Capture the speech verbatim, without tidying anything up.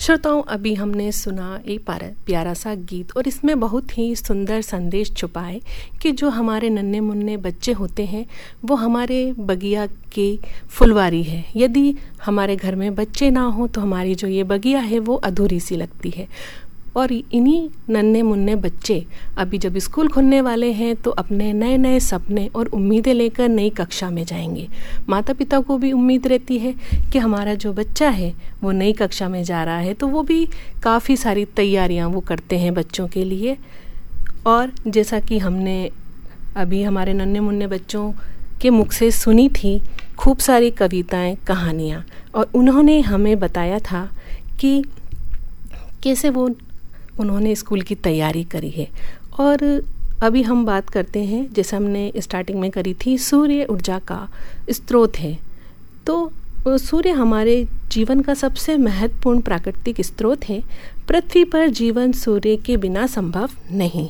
श्रोताओं, अभी हमने सुना एक प्यारा प्यारा सा गीत और इसमें बहुत ही सुंदर संदेश छुपा है कि जो हमारे नन्हे मुन्ने बच्चे होते हैं वो हमारे बगिया की फुलवारी है। यदि हमारे घर में बच्चे ना हो तो हमारी जो ये बगिया है वो अधूरी सी लगती है। और इन्हीं नन्हे मुन्ने बच्चे अभी जब स्कूल खुलने वाले हैं तो अपने नए नए सपने और उम्मीदें लेकर नई कक्षा में जाएंगे। माता पिता को भी उम्मीद रहती है कि हमारा जो बच्चा है वो नई कक्षा में जा रहा है, तो वो भी काफ़ी सारी तैयारियां वो करते हैं बच्चों के लिए। और जैसा कि हमने अभी हमारे नन्हे मुन्ने बच्चों के मुख से सुनी थी खूब सारी कविताएं, कहानियाँ, और उन्होंने हमें बताया था कि कैसे वो उन्होंने स्कूल की तैयारी करी है। और अभी हम बात करते हैं, जैसे हमने स्टार्टिंग में करी थी, सूर्य ऊर्जा का स्रोत है। तो सूर्य हमारे जीवन का सबसे महत्वपूर्ण प्राकृतिक स्रोत है। पृथ्वी पर जीवन सूर्य के बिना संभव नहीं।